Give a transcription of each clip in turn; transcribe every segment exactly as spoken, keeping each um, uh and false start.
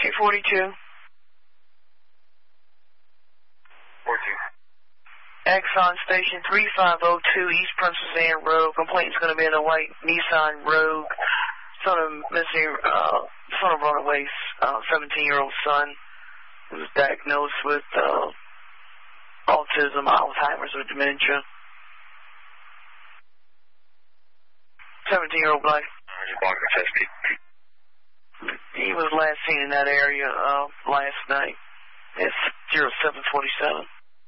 eight forty-two. forty-two. Exxon Station three five oh two, East Princess Anne Road. Complaint is going to be in a white Nissan Rogue. Son of missing, uh, son of runaway's uh, seventeen-year-old son who was diagnosed with uh, autism, Alzheimer's, or dementia. seventeen-year-old black. He was last seen in that area uh, last night. It's zero seven forty-seven.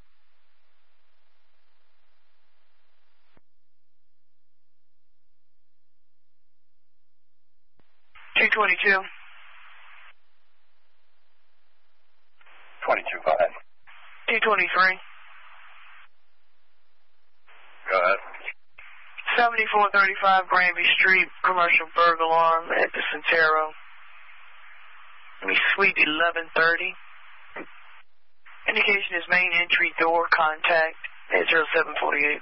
two twenty-two. twenty-two, go ahead. two twenty-three. Go ahead. seventy-four thirty-five Granby Street, commercial burglar alarm at the Centero. Suite eleven thirty. Indication is main entry door contact at zero seven forty-eight.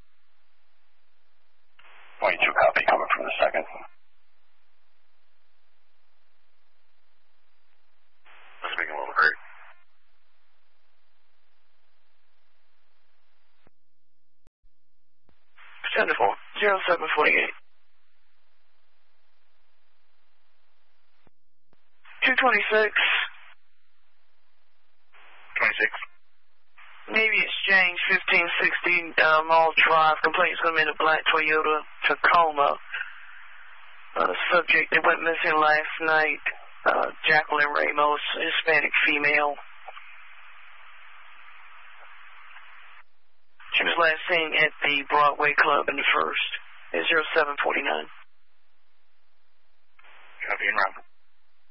twenty-two copy coming from the second. Let's make it a little hurt. seventy-four, zero seven forty-eight. two twenty-six. twenty-six. Navy Exchange fifteen sixty uh, Mall Drive. Complaint is going to be in a black Toyota Tacoma. Uh, the subject that went missing last night, uh, Jacqueline Ramos, Hispanic female. She was last seen at the Broadway Club in the first. It's zero seven forty-nine. Copy and route.